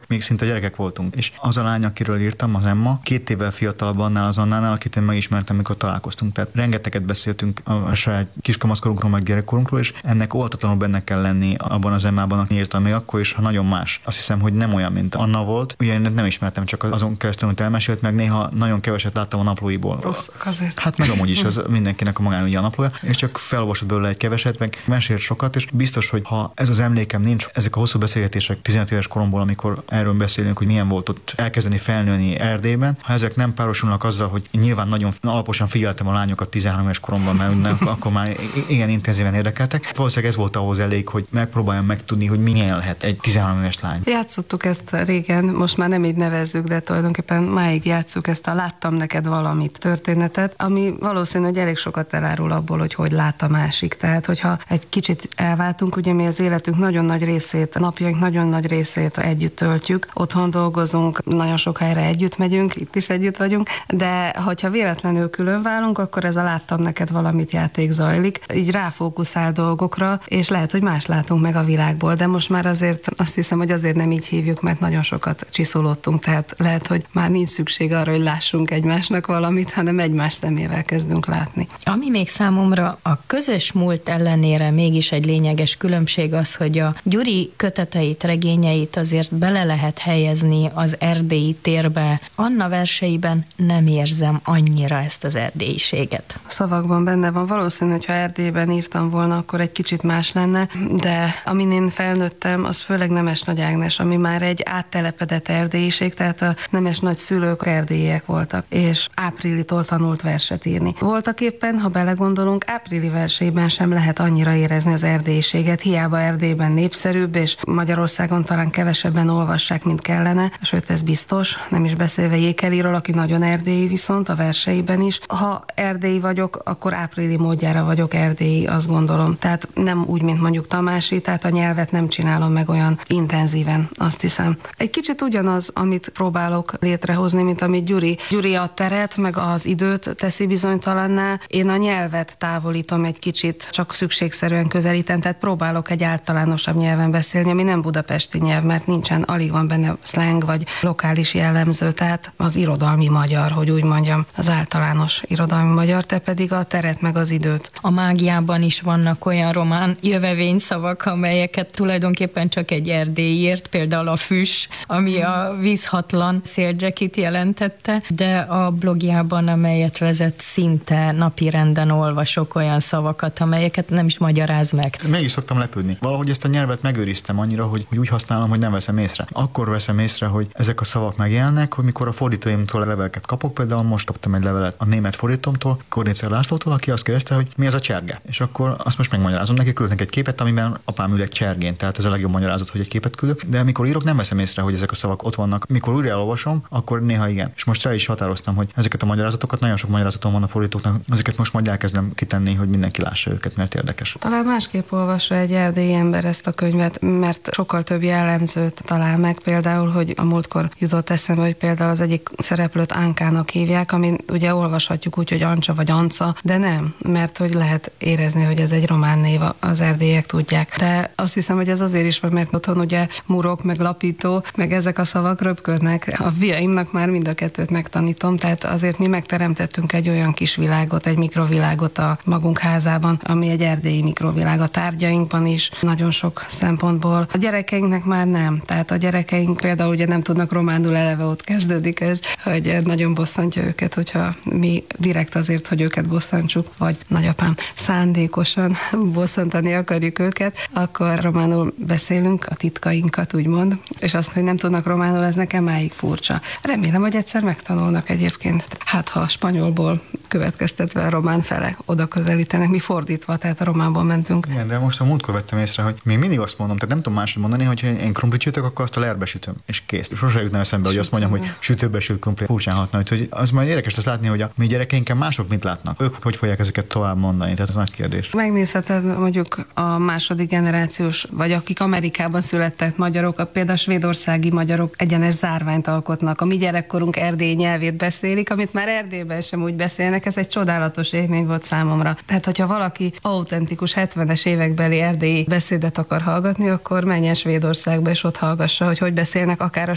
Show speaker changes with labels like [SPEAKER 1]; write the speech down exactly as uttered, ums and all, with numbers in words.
[SPEAKER 1] még szinte gyerekek voltunk. És az a lány, akiről írtam, az Emma, két évvel fiatalabb annál az Annánál, akit én megismertem, amikor találkoztunk. Tehát rengeteget beszéltünk a saját kiskamaszkorunkról, meg gyerekkorunkról, és ennek oltatlanul benne kell lenni abban az Emmában, aki írtam még akkor is, ha nagyon más. Azt hiszem, hogy nem olyan, mint Anna volt. Ugye én nem ismertem, csak azon keresztül, amit elmesélt, meg néha nagyon keveset láttam a naplóiból.
[SPEAKER 2] Rosszak azért.
[SPEAKER 1] Hát meg amúgy is az mindenkinek a magánügyi a naplója, és csak felolvasott belőle egy keveset, meg mesélt sokat, és biztos, hogy ha ez az emlékem nincs, ezek a hosszú beszélgetések tizenöt éves koromból, amikor erről beszélünk, hogy milyen volt ott elkezdeni felnőni Erdélyben, ha ezek nem párosulnak azzal, hogy nyilván nagyon alaposan figyeltem a lányokat tizenhárom éves koromban, mert nem, akkor már igen intenzíven érdekeltek. Valószínűleg ez volt ahhoz elég, hogy megpróbáljam megtudni, hogy milyen lehet egy tizenhárom éves lány.
[SPEAKER 2] Játszottuk ezt régen, most már nem így nevezzük, de tulajdonképpen máig játsszuk ezt a láttam neked valamit történetet, ami valószínű, hogy elég sokat elárul abból, hogy hogy lát a másik. Tehát, hogyha egy kicsit elváltunk, ugye mi az életünk nagyon nagy részét, a napjaink nagyon nagy részét együtt töltjük, otthon dolgozunk, nagyon sok helyre együtt megyünk, itt is együtt vagyunk, de hogyha véletlenül külön válunk, akkor ez a láttam neked valamit játék zajlik, így ráfókuszál dolgokra, és lehet, hogy más látunk meg a világból, de most már azért azt hiszem, hogy azért nem így hívjuk, mert nagyon sokat csiszolódtunk, tehát lehet, hogy már nincs szükség arra, hogy lássunk egymásnak valamit, hanem egymás szemével kezdünk látni.
[SPEAKER 3] Ami még számomra a közös múlt ellenére mégis egy lényeges különbség az, hogy a Gyuri köteteit, regényeit azért bele lehet helyezni az erdélyi térbe. Anna verseiben nem érzem annyira ezt az erdélyiséget.
[SPEAKER 2] A szavakban benne van. Valószínű, hogyha Erdélyben írtam volna, akkor egy kicsit más lenne, de amin én felnőttem, az főleg Nemes Nagy Ágnes, ami már egy áttelepedett erdélyiség, tehát a Nemes nagyszülők erdélyiek voltak, és Áprilitól tanult verset írni. Voltak éppen, ha belegondolunk, Áprili versében sem lehet annyira érezni az erdélyiséget, hiába Erdélyben népszerűbb, és Magyarországon talán kevesebben olvassák, mint kellene, sőt ez biztos, nem is beszélve Jékeliről, aki nagyon erdélyi viszont a verseiben is. Ha erdélyi vagyok, akkor Áprili módjára vagyok erdélyi, azt gondolom. Tehát nem úgy, mint mondjuk Tamási, tehát a nyelvet nem csinálom meg olyan intenzíven, azt hiszem. Egy kicsit ugyanaz, amit próbálok létrehozni, mint amit Gyuri. Gyuri a teret, meg az időt teszi bizonytalanná. Én a nyelvet távolítom egy kicsit, csak szükségszerűen közelítem, tehát próbálok egy általánosabb nyelven beszélni, ami nem budapesti nyelv, mert nincsen, alig van benne slang vagy lokális jellemző, tehát az irodalmi magyar, hogy úgy mondjam, az általános irodalmi magyar, te pedig a teret meg az időt.
[SPEAKER 3] A mágiában is vannak olyan román jövevényszavak, amelyeket tulajdonképpen csak egy erdély írt, például a füss, ami a vízhatlan széldzsekit jelentette, de a blogjában, amelyet vezet, szinte napirenden olvasok olyan szavakat, amelyeket nem is magyaráz meg.
[SPEAKER 1] Mégis szoktam lepődni. Valahogy ezt a nyelvet megőriztem annyira, hogy, hogy úgy használom, hogy nem veszem észre. Akkor veszem észre, hogy ezek a szavak megjelennek, hogy mikor a fordítóimtól leveleket kapok, például most kaptam egy levelet a német fordítómtól, Kornécer Lászlótól, aki azt kérdezte, hogy mi az a cserge. És akkor azt most megmagyarázom neki, küldnek egy képet, amiben apám ül egy csergén, tehát ez a legjobb magyarázat, hogy egy képet küldök, de amikor írok, nem veszem észre, hogy ezek a szavak ott vannak. Mikor újra elolvasom, akkor néha igen. És most fel is határoztam, hogy ezeket a magyarázatokat, nagyon sok magyarázatom van a fordítóknak, ezeket most majd elkezdem kitenni, hogy mindenki lássa őket, mert érdekes.
[SPEAKER 2] Talán másképp olvassa egy erdélyi ember ezt a könyvet, mert sokkal több jellemzőt talál meg, például, hogy a múltkor jutott eszembe, hogy például az egyik szereplőt Ankának hívják, amin ugye olvashatjuk úgy, hogy Ancsa vagy Anca, de nem, mert hogy lehet érezni, hogy ez egy román név, az erdélyek tudják. De azt hiszem, hogy ez azért is van, mert otthon ugye murok, meg lapító, meg ezek a szavak röpködnek. A fiaimnak már mind a kettőt megtanítom, tehát azért mi megteremtettünk egy olyan kis világot, egy mikrovilágot a magunk házában, ami egy erdélyi mikrovilág a tárgyainkban is, nagyon sok szempontból. A gyerekeinknek már nem, tehát a gyerekeink például ugye nem tudnak románul, eleve ott kezdődik ez, hogy nagyon bosszantja őket, hogyha mi direkt azért, hogy őket bosszantsuk, vagy nagyapám szándékosan bosszantani akarjuk őket, akkor románul beszélünk a titkainkat, úgymond, és azt, hogy nem tudnak románul, ez nekem máig furcsa. Remélem, hogy egyszer megtanulnak egyébként. Hát, ha a spanyolból következtetve a román fele oda közelítenek, mi fordítva, tehát a románból mentünk.
[SPEAKER 1] Igen, de most a múltkor vettem észre, hogy még mindig azt mondom, tehát nem tudom máshogy mondani, hogy én krumplit sütök, akkor azt a leerbe sütöm, és kész. Sose jutna eszembe, hogy azt mondjam, hogy sütőbe sült krumpli. Furcsán hatna, hogy az majd érdekes lesz látni, hogy a mi gyerekeinken mások mit látnak. Ők hogy fogják ezeket tovább mondani, tehát ez nagy kérdés.
[SPEAKER 2] Megnézheted mondjuk a második generációs, vagy akik Amerikában születtek magyarok, például a svédországi magyarok egyenes zárványt alkotnak. A mi gyerekkorunk erdélyi nyelvét beszélik, amit már Erdélyben sem úgy beszélnek, ez egy csodálatos élmény volt számomra. Tehát, hogyha valaki autentikus hetvenes évekbeli erdélyi beszédet akar hallgatni, akkor menjen Svédországba, és ott hallgassa, hogy hogy beszélnek akár a